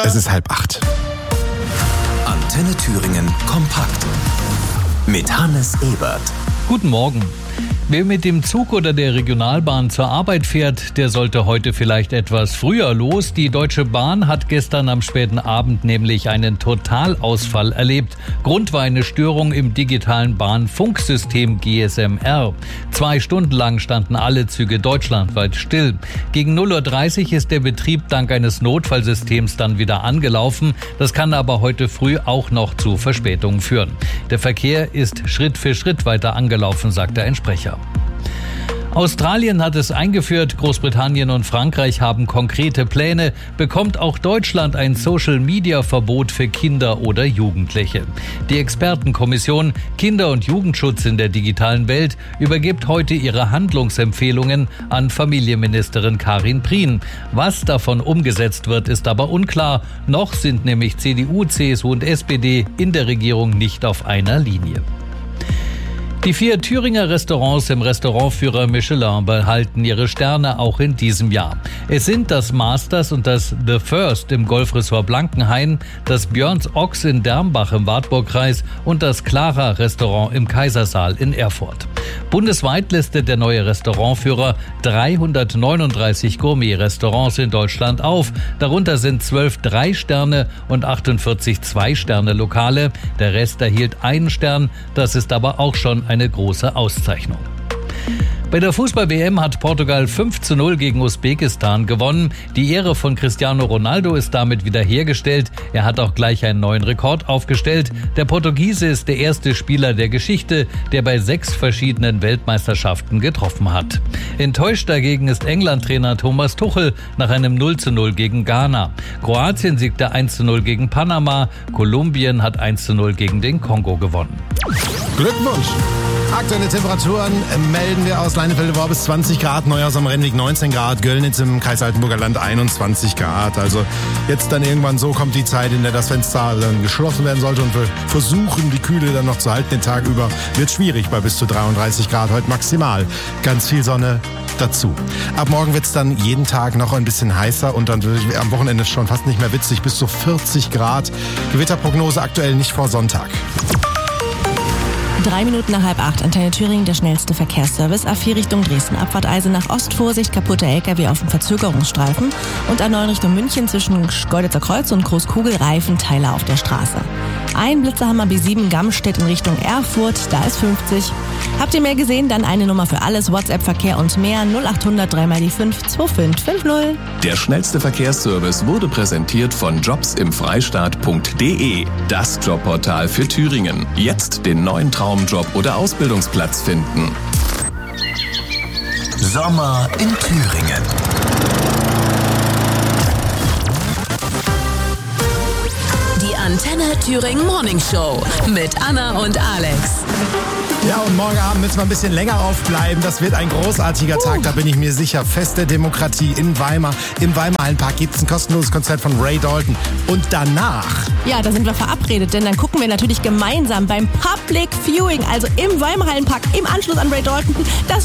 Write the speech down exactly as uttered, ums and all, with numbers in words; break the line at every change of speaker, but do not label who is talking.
Es ist halb acht.
Antenne Thüringen kompakt mit Hannes Ebert.
Guten Morgen. Wer mit dem Zug oder der Regionalbahn zur Arbeit fährt, der sollte heute vielleicht etwas früher los. Die Deutsche Bahn hat gestern am späten Abend nämlich einen Totalausfall erlebt. Grund war eine Störung im digitalen Bahnfunksystem G S M R. Zwei Stunden lang standen alle Züge deutschlandweit still. Gegen null Uhr dreißig ist der Betrieb dank eines Notfallsystems dann wieder angelaufen. Das kann aber heute früh auch noch zu Verspätungen führen. Der Verkehr ist Schritt für Schritt weiter angelaufen, sagt der Sprecher. Australien hat es eingeführt, Großbritannien und Frankreich haben konkrete Pläne. Bekommt auch Deutschland ein Social-Media-Verbot für Kinder oder Jugendliche? Die Expertenkommission Kinder- und Jugendschutz in der digitalen Welt übergibt heute ihre Handlungsempfehlungen an Familienministerin Karin Prien. Was davon umgesetzt wird, ist aber unklar. Noch sind nämlich C D U, C S U und S P D in der Regierung nicht auf einer Linie. Die vier Thüringer Restaurants im Restaurantführer Michelin behalten ihre Sterne auch in diesem Jahr. Es sind das Masters und das The First im Golfresort Blankenhain, das Björns Ochs in Dermbach im Wartburgkreis und das Clara Restaurant im Kaisersaal in Erfurt. Bundesweit listet der neue Restaurantführer dreihundertneununddreißig Gourmet-Restaurants in Deutschland auf. Darunter sind zwölf Drei-Sterne- und achtundvierzig Zwei-Sterne-Lokale. Der Rest erhielt einen Stern. Das ist aber auch schon eine große Auszeichnung. Bei der Fußball-W M hat Portugal fünf zu null gegen Usbekistan gewonnen. Die Ehre von Cristiano Ronaldo ist damit wiederhergestellt. Er hat auch gleich einen neuen Rekord aufgestellt. Der Portugiese ist der erste Spieler der Geschichte, der bei sechs verschiedenen Weltmeisterschaften getroffen hat. Enttäuscht dagegen ist England-Trainer Thomas Tuchel nach einem null zu null gegen Ghana. Kroatien siegte eins zu null gegen Panama. Kolumbien hat eins zu null gegen den Kongo gewonnen.
Glückwunsch! Aktuelle Temperaturen melden wir aus Leinefelde-Worbis zwanzig Grad, Neuhaus am Rennweg neunzehn Grad, Göllnitz im Kreis Altenburger Land einundzwanzig Grad. Also jetzt dann irgendwann so kommt die Zeit, in der das Fenster dann geschlossen werden sollte und wir versuchen, die Kühle dann noch zu halten den Tag über. Wird schwierig bei bis zu dreiunddreißig Grad heute maximal. Ganz viel Sonne dazu. Ab morgen wird es dann jeden Tag noch ein bisschen heißer und dann am Wochenende schon fast nicht mehr witzig, bis zu vierzig Grad. Gewitterprognose aktuell nicht vor Sonntag.
Drei Minuten nach halb acht, Antenne Thüringen, der schnellste Verkehrsservice. A vier Richtung Dresden, Abfahrt Eisen nach Ost, Vorsicht, kaputte L K W auf dem Verzögerungsstreifen. Und A neun Richtung München zwischen Schkeuditzer Kreuz und Großkugel, Reifenteiler auf der Straße. Ein Blitzerhammer B sieben, Gamstedt in Richtung Erfurt, da ist fünfzig. Habt ihr mehr gesehen? Dann eine Nummer für alles, WhatsApp-Verkehr und mehr, null acht hundert drei mal die fünf zwei fünf fünf null.
Der schnellste Verkehrsservice wurde präsentiert von jobs im freistaat punkt de, das Jobportal für Thüringen. Jetzt den neuen Traumjob oder Ausbildungsplatz finden. Sommer in Thüringen.
Die Antenne Thüringen Morning Show mit Anna und Alex.
Ja, und morgen Abend müssen wir ein bisschen länger aufbleiben. Das wird ein großartiger Tag, da bin ich mir sicher. Fest der Demokratie in Weimar. Im Weimarhallenpark gibt es ein kostenloses Konzert von Ray Dalton. Und danach...
Ja, da sind wir verabredet, denn dann gucken wir natürlich gemeinsam beim Public Viewing, also im Weimarhallenpark, im Anschluss an Ray Dalton, das